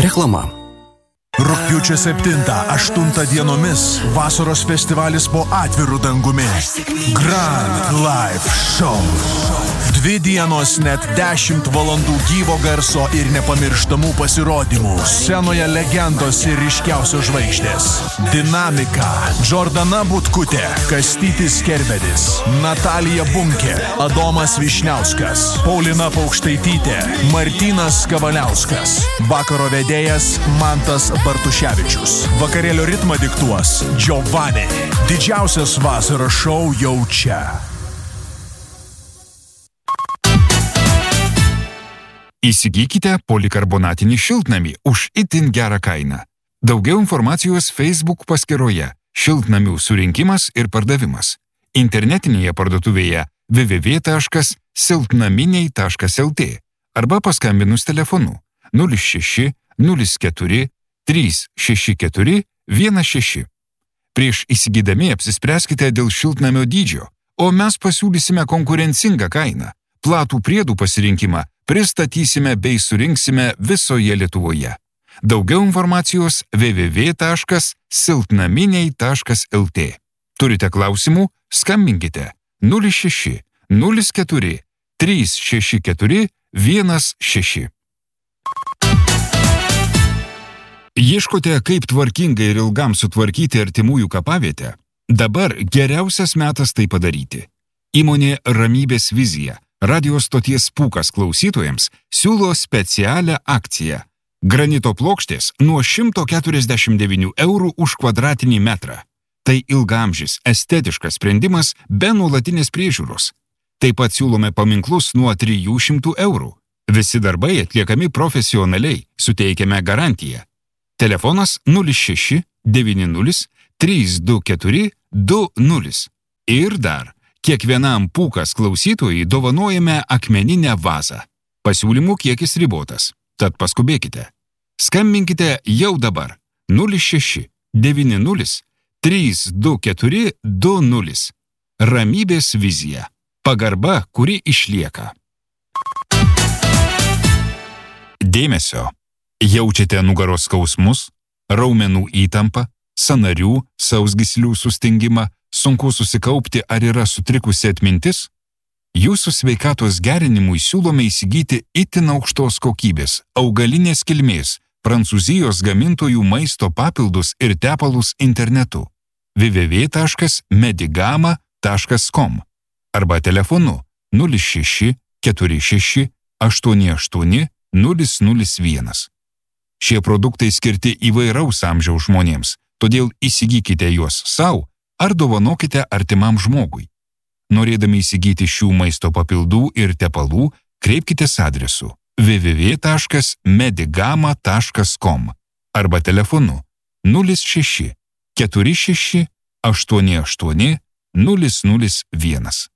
Reklama. Rugpjūčio 7-8 dienomis vasaros festivalis po atviru dangumi. Grand Live Show. 2 dienos net 10 valandų gyvo garso ir nepamirštamų pasirodymų. Scenoje legendos ir ryškiausios žvaigždės. Dinamika. Džordana Butkutė, Kastytis Kerbedis, Natalija Bunkė, Adomas Višniauskas, Paulina Paukštaitytė, Martynas Kavaliauskas. Vakaro vedėjas Mantas Bartuševičius. Vakarėlio ritmą diktuos Giovanni. Didžiausias vasaros šou jau čia. Įsigykite polikarbonatinį šiltnamį už itin gerą kainą. Daugiau informacijos Facebook paskyroje Šiltnamių surinkimas ir pardavimas. Internetinėje parduotuvėje www.siltnaminiai.lt arba paskambinus telefonu 06 04 364 16. Prieš įsigydami apsispręskite dėl šiltnamio dydžio, o mes pasiūlysime konkurencingą kainą. Platų priedų pasirinkimą pristatysime bei surinksime visoje Lietuvoje. Daugiau informacijos www.siltnaminiai.lt. Turite klausimų? Skambinkite 06 04 364 16. Ieškote, kaip tvarkingai ir ilgam sutvarkyti artimųjų kapavietę? Dabar geriausias metas tai padaryti. Įmonė Ramybės vizija radio stoties Pūkas klausytojams siūlo specialią akciją. Granito plokštės nuo 149 eurų už kvadratinį metrą. Tai ilgaamžis, estetiškas sprendimas be nuolatinės priežiūros. Taip pat siūlome paminklus nuo 300 eurų. Visi darbai atliekami profesionaliai, suteikiame garantiją. Telefonas 06 90 324 20. Ir dar, kiekvienam Pūkas klausytojui dovanojame akmeninę vazą. Pasiūlymų kiekis ribotas, tad paskubėkite. Skambinkite jau dabar 06 90 324 20. Ramybės vizija. Pagarba, kuri išlieka. Dėmesio. Jaučiate nugaros skausmus, raumenų įtampą, sąnarių, sausgyslių sustingimą, sunku susikaupti ar yra sutrikusi atmintis? Jūsų sveikatos gerinimui siūlome įsigyti itin aukštos kokybės, augalinės kilmės, Prancūzijos gamintojų maisto papildus ir tepalus internetu www.medigama.com arba telefonu 06 46 88 001. Šie produktai skirti įvairaus amžiaus žmonėms, todėl įsigykite juos savo ar dovanokite artimam žmogui. Norėdami įsigyti šių maisto papildų ir tepalų, kreipkitės adresu www.medigama.com arba telefonu 06 46 88 001.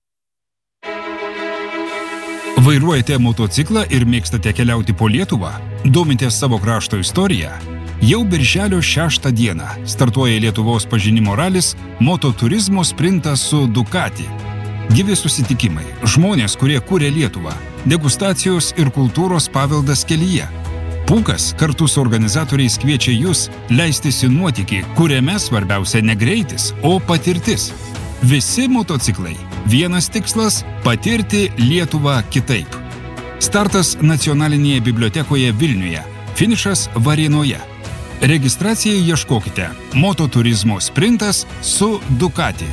Vairuojate motociklą ir mėgstate keliauti po Lietuvą? Domitės savo krašto istoriją? Jau birželio 6 dieną startuoja Lietuvos pažinimo ralis Mototurizmo sprintas su Ducati. Gyvi susitikimai, žmonės, kurie kūrė Lietuvą, degustacijos ir kultūros paveldas kelyje. Pūkas kartu su organizatoriais kviečia jūs leistis į nuotykį, kuriame svarbiausia ne greitis, o patirtis. Visi motociklai. Vienas tikslas – patirti Lietuvą kitaip. Startas Nacionalinėje bibliotekoje Vilniuje, finišas Varėnoje. Registraciją ieškokite Mototurizmo sprintas su Ducati.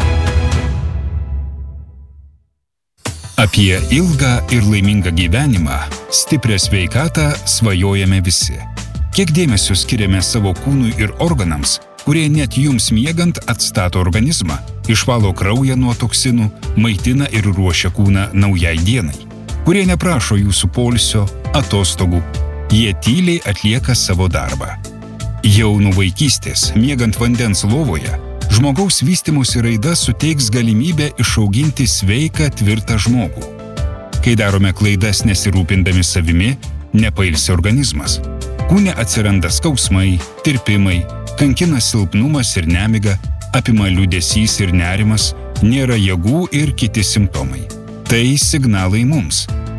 Apie ilgą ir laimingą gyvenimą, stiprią sveikatą svajojame visi. Kiek dėmesio skiriame savo kūnui ir organams, kurie net jums miegant atstato organizmą, išvalo kraują nuo toksinų, maitina ir ruošia kūną naujai dienai, kurie neprašo jūsų poilsio, atostogų, jie tyliai atlieka savo darbą. Jau nuo vaikystės, miegant vandens lovoje, žmogaus vystymosi raida suteiks galimybę išauginti sveiką, tvirtą žmogų. Kai darome klaidas nesirūpindami savimi, nepailsi organizmas. Kūne atsiranda skausmai, tirpimai, kankina silpnumas ir nemiga, apima liūdesys ir nerimas, nėra jėgų ir kiti simptomai. Tai signalai mums.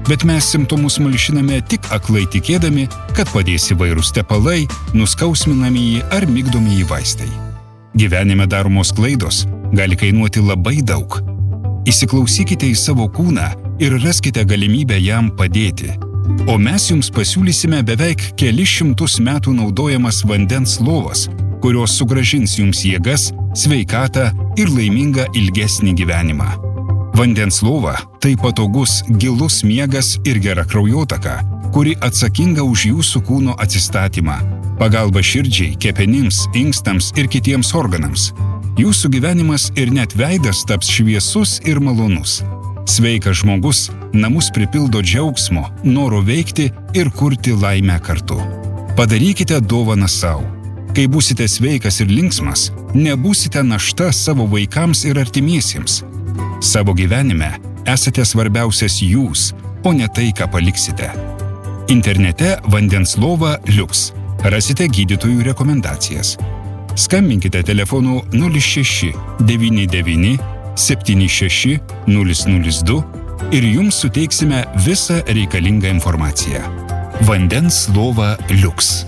bet mes simptomus malšiname tik aklai tikėdami, kad padės įvairūs tepalai, nuskausminamieji ar migdomieji vaistai. Gyvenime daromos klaidos gali kainuoti labai daug. Įsiklausykite į savo kūną ir raskite galimybę jam padėti. O mes jums pasiūlysime beveik kelis šimtus metų naudojamas vandens lovas, kurios sugrąžins jums jėgas, sveikatą ir laimingą ilgesnį gyvenimą. Vandens lova – tai patogus, gilus miegas ir gera kraujotaka, kuri atsakinga už jūsų kūno atsistatymą, pagalba širdžiai, kepenims, inkstams ir kitiems organams. Jūsų gyvenimas ir net veidas taps šviesus ir malonus. Sveikas žmogus namus pripildo džiaugsmo, noro veikti ir kurti laimę kartu. Padarykite dovaną sau. Kai būsite sveikas ir linksmas, nebūsite našta savo vaikams ir artimiesiems. Savo gyvenime esate svarbiausias jūs, o ne tai, ką paliksite. Internete Vandens lova Liuks. Rasite gydytojų rekomendacijas. Skambinkite telefonu 06 99 76 002 ir jums suteiksime visą reikalingą informaciją. Vandens lova Liuks.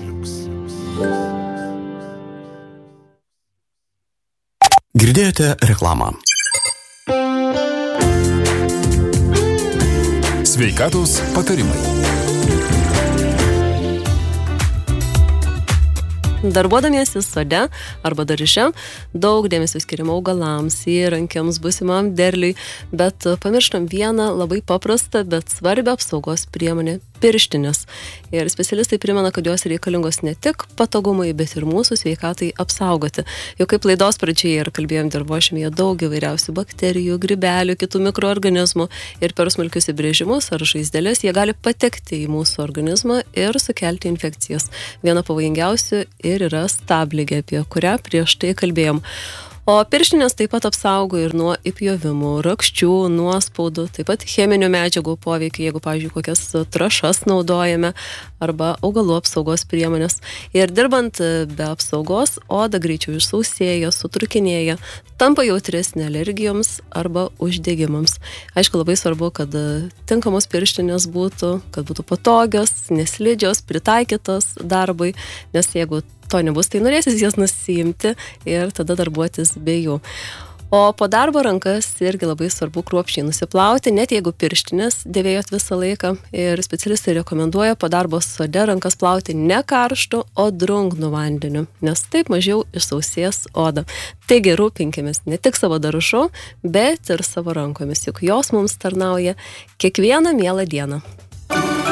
Girdėjote reklamą. Sveikatos patarimai. Darbuodamiesi sode arba darže, daug dėmesio skiriama augalams, įrankiams, būsimam derliui, bet pamirštam vieną labai paprastą, bet svarbią apsaugos priemonę – pirštinės. Ir specialistai primena, kad jos reikalingos ne tik patogumai, bet ir mūsų sveikatai apsaugoti. Jau kaip laidos pradžioje ir kalbėjom, dirvožemyje daug įvairiausių bakterijų, grybelių, kitų mikroorganizmų ir per smulkius įbrėžimus ar žaizdeles jie gali patekti į mūsų organizmą ir sukelti infekcijas. Viena pavojingiausių ir yra stabligė, apie kurią prieš tai kalbėjom. O pirštinės taip pat apsaugo ir nuo įpjovimų, rakščių, nuospaudų, taip pat cheminių medžiagų poveikį, jeigu, pavyzdžiui, kokias trąšas naudojame arba augalų apsaugos priemonės. Ir dirbant be apsaugos, oda greičiau išsausėja, sutrukinėja, tampa jautresnė alergijoms arba uždegimams. Aišku, labai svarbu, kad tinkamos pirštinės būtų, kad būtų patogios, neslidžios, pritaikytos darbui, nes jeigu to nebus, tai norėsis jas nusiimti ir tada darbuotis be jų. O po darbo rankas irgi labai svarbu kruopščiai nusiplauti, net jeigu pirštinės dėvėjot visą laiką. Ir specialistai rekomenduoja po darbo sode rankas plauti ne karštu, o drungnu vandeniu, nes taip mažiau išsausės oda. Taigi rūpinkimės ne tik savo daržu, bet ir savo rankomis, juk jos mums tarnauja kiekvieną mielą dieną.